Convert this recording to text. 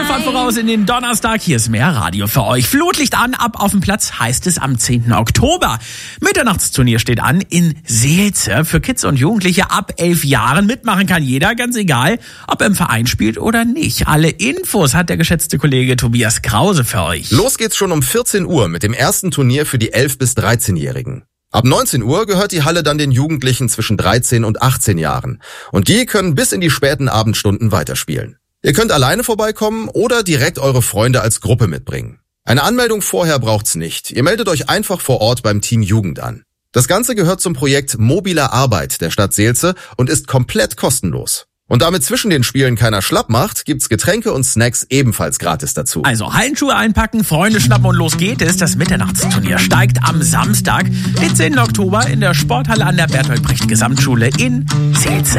Fahrt voraus in den Donnerstag. Hier ist mehr Radio für euch. Flutlicht an, ab auf dem Platz heißt es am 10. Oktober. Mitternachtsturnier steht an in Seelze. Für Kids und Jugendliche ab 11 Jahren. Mitmachen kann jeder, ganz egal, ob er im Verein spielt oder nicht. Alle Infos hat der geschätzte Kollege Tobias Krause für euch. Los geht's schon um 14 Uhr mit dem ersten Turnier für die 11- bis 13-Jährigen. Ab 19 Uhr gehört die Halle dann den Jugendlichen zwischen 13 und 18 Jahren. Und die können bis in die späten Abendstunden weiterspielen. Ihr könnt alleine vorbeikommen oder direkt eure Freunde als Gruppe mitbringen. Eine Anmeldung vorher braucht's nicht. Ihr meldet euch einfach vor Ort beim Team Jugend an. Das Ganze gehört zum Projekt Mobile Arbeit der Stadt Seelze und ist komplett kostenlos. Und damit zwischen den Spielen keiner schlapp macht, gibt's Getränke und Snacks ebenfalls gratis dazu. Also Hallenschuhe einpacken, Freunde schnappen und los geht es. Das Mitternachtsturnier steigt am Samstag, den 10. Oktober in der Sporthalle an der Bertolt Brecht Gesamtschule in Seelze.